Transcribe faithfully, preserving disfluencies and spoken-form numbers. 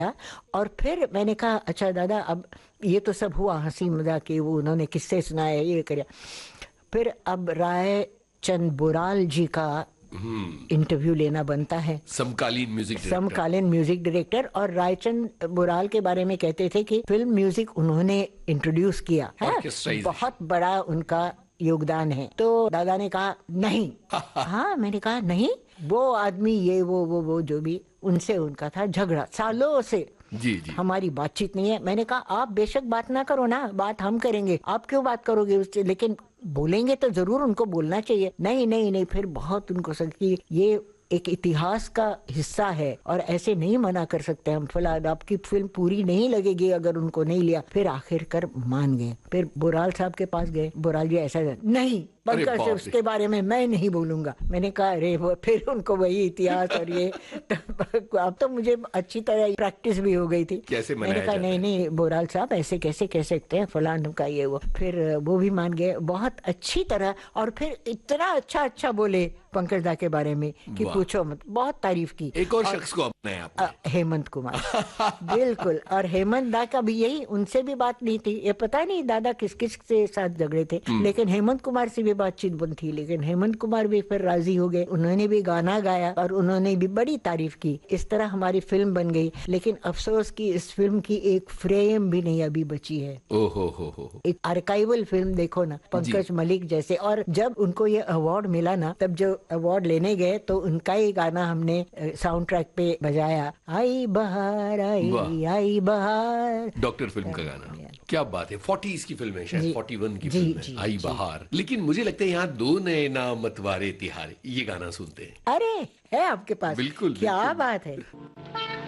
और फिर मैंने कहा अच्छा दादा अब ये तो सब हुआ हंसी मजाक के, वो उन्होंने किस्से सुनाए ये कर, फिर अब राय चंद बुराल जी का इंटरव्यू लेना बनता है, समकालीन म्यूजिक डायरेक्टर। समकालीन म्यूजिक डायरेक्टर। और रायचंद बुराल के बारे में कहते थे कि फिल्म म्यूजिक उन्होंने इंट्रोड्यूस किया है, बहुत बड़ा उनका योगदान है। तो दादा ने कहा नहीं हाँ, मैंने कहा नहीं, वो आदमी ये वो वो वो जो भी, उनसे उनका था झगड़ा सालों से। जी जी हमारी बातचीत नहीं है। मैंने कहा आप बेशक बात ना करो ना, बात हम करेंगे, आप क्यों बात करोगे उससे, लेकिन बोलेंगे तो जरूर उनको बोलना चाहिए। नहीं नहीं नहीं, फिर बहुत उनको सक कि ये एक इतिहास का हिस्सा है और ऐसे नहीं मना कर सकते हम, फिलहाल आपकी फिल्म पूरी नहीं लगेगी अगर उनको नहीं लिया। फिर आखिरकार मान गए। फिर बुराल साहब के पास गए, बुराल जी ऐसा नहीं पंकज से उसके बारे में मैं नहीं बोलूंगा। मैंने कहा अरे वो, फिर उनको वही इतिहास और ये अब तो मुझे अच्छी तरह प्रैक्टिस भी हो गई थी। कैसे मैंने कहा नहीं नहीं बुराल साहब ऐसे कैसे कह सकते हैं फलान का ये वो। फिर वो भी मान गए बहुत अच्छी तरह, और फिर इतना अच्छा अच्छा बोले पंकज दा के बारे में कि पूछो मत, बहुत तारीफ की। एक और, और शख्स को अपनाया आपने, हेमंत कुमार बिल्कुल। और हेमंत दा का भी यही, उनसे भी बात नहीं थी, ये पता नहीं दादा किस किस के साथ झगड़े थे, लेकिन हेमंत कुमार से भी बातचीत बंद थी। लेकिन हेमंत कुमार भी फिर राजी हो गए, उन्होंने भी गाना गाया और उन्होंने भी बड़ी तारीफ की। इस तरह हमारी फिल्म बन गई। लेकिन अफसोस की इस फिल्म की एक फ्रेम भी नहीं अभी बची है। ओहो हो हो एक आर्काइवल फिल्म देखो ना, पंकज मलिक जैसे। और जब उनको ये अवार्ड मिला ना, तब जो अवार्ड लेने गए तो उनका ही गाना हमने साउंड ट्रैक पे बजाया, आई बहार आई आई बहार, डॉक्टर फिल्म का गाना। क्या बात है, फोर्टीज की फिल्म है शायद, फोर्टी वन की फिल्म है आई बहार। लेकिन मुझे लगता है यहाँ दो नए नाम मतवारे तिहारे ये गाना सुनते हैं। अरे है आपके पास? बिल्कुल क्या बिल्कुल। बात है।